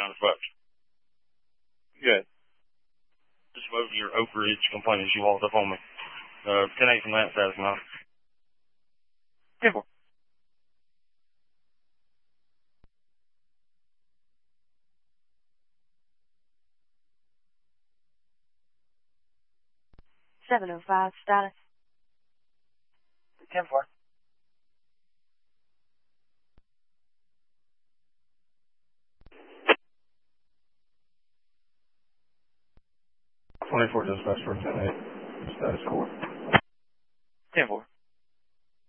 Fuck. Good. Just over your Oak Ridge complaints. You walked up on me. 10-8 from that side, man. 10-4. status. 10-4. 24 dispatch for 10-8. Status quo. 10-4.